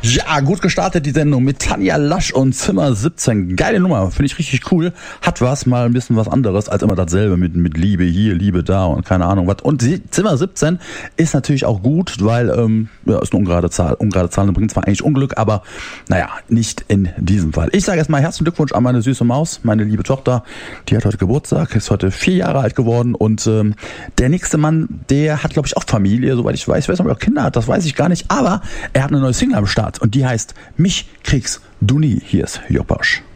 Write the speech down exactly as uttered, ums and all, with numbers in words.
Ja, gut gestartet die Sendung mit Tanja Lasch und Zimmer siebzehn. Geile Nummer, finde ich richtig cool. Hat was, mal ein bisschen was anderes als immer dasselbe mit, mit Liebe hier, Liebe da und keine Ahnung was. Und die Zimmer siebzehn ist natürlich auch gut, weil, ähm, ja, ist eine ungerade Zahl. Ungerade Zahlen bringen zwar eigentlich Unglück, aber naja, nicht in diesem Fall. Ich sage erstmal herzlichen Glückwunsch an meine süße Maus, meine liebe Tochter. Die hat heute Geburtstag, ist heute vier Jahre alt geworden und ähm, der nächste Mann, der hat, glaube ich, auch Familie, soweit ich weiß. Ich weiß nicht, ob er auch Kinder hat, das weiß ich gar nicht. Aber er hat eine neue Single am Start und die heißt Mich kriegst du nie. Hier ist Joposch.